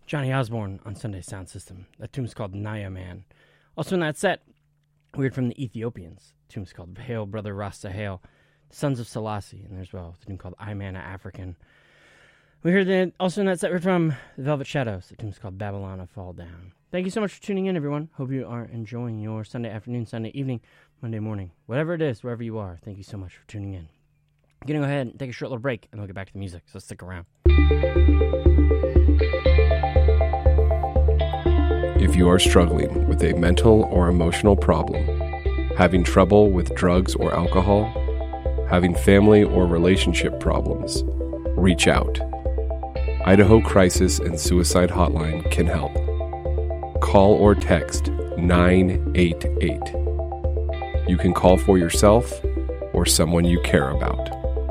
Johnny Osborne on Sunday Sound System. That tune's called Naya Man. Also in that set, we heard from the Ethiopians. The tune's called Hail Brother Rasta Hail. The Sons of Selassie, and there's well the tune called I Man a African. We heard also in that set, we heard from the Velvet Shadows. The tune's called Babylon a Fall Down. Thank you so much for tuning in, everyone. Hope you are enjoying your Sunday afternoon, Sunday evening, Monday morning, whatever it is, wherever you are. Thank you so much for tuning in. I'm going to go ahead and take a short little break, and I'll get back to the music, so stick around. If you are struggling with a mental or emotional problem, having trouble with drugs or alcohol, having family or relationship problems, reach out. Idaho Crisis and Suicide Hotline can help. Call or text 988. You can call for yourself or someone you care about.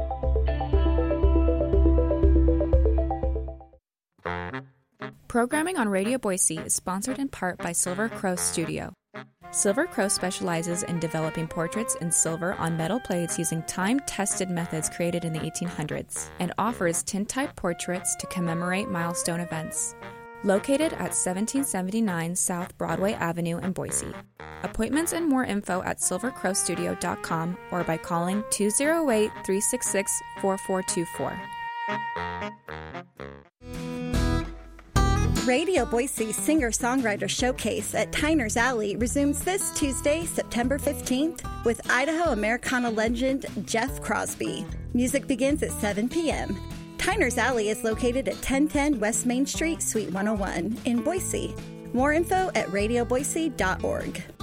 Programming on Radio Boise is sponsored in part by Silver Crow Studio. Silver Crow specializes in developing portraits in silver on metal plates using time-tested methods created in the 1800s and offers tintype portraits to commemorate milestone events. Located at 1779 South Broadway Avenue in Boise. Appointments and more info at silvercrowstudio.com or by calling 208-366-4424. Radio Boise Singer-Songwriter Showcase at Tyner's Alley resumes this Tuesday, September 15th, with Idaho Americana legend Jeff Crosby. Music begins at 7 p.m. Tyner's Alley is located at 1010 West Main Street, Suite 101 in Boise. More info at radioboise.org.